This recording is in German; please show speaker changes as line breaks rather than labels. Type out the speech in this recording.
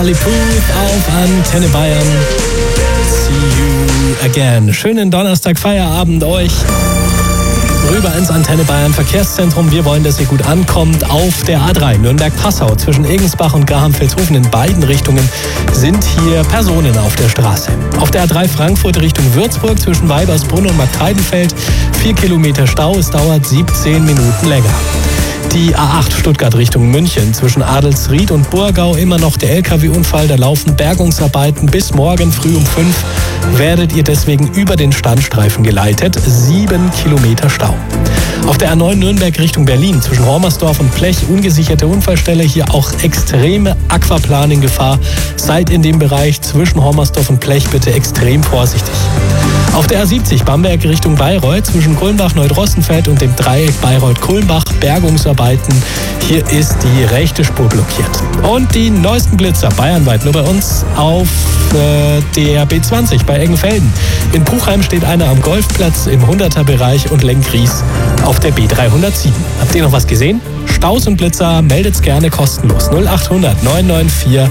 Puth auf Antenne Bayern. See you again. Schönen Donnerstag Feierabend euch. Rüber ins Antenne Bayern Verkehrszentrum. Wir wollen, dass ihr gut ankommt auf der A3 Nürnberg-Passau. Zwischen Egensbach und Grahamsfeldhofen in beiden Richtungen sind hier Personen auf der Straße. Auf der A3 Frankfurt Richtung Würzburg zwischen Weibersbrunn und Marktheidenfeld 4 Kilometer Stau. Es dauert 17 Minuten länger. Die A8 Stuttgart Richtung München zwischen Adelsried und Burgau immer noch der LKW-Unfall. Da laufen Bergungsarbeiten bis morgen früh um 5. Werdet ihr deswegen über den Standstreifen geleitet. 7 Kilometer Stau. Auf der A9 Nürnberg Richtung Berlin zwischen Hormersdorf und Plech ungesicherte Unfallstelle. Hier auch extreme Aquaplaning-Gefahr. Seid in dem Bereich zwischen Hormersdorf und Plech bitte extrem vorsichtig. Auf der A70 Bamberg Richtung Bayreuth zwischen Kulmbach-Neudrossenfeld und dem Dreieck Bayreuth-Kulmbach Bergungsarbeiten. Hier ist die rechte Spur blockiert. Und die neuesten Blitzer bayernweit nur bei uns auf der B20 bei Eggenfelden. In Puchheim steht einer am Golfplatz im 100er-Bereich und Lenkries auf der B307. Habt ihr noch was gesehen? Staus und Blitzer meldet's gerne kostenlos. 0800 994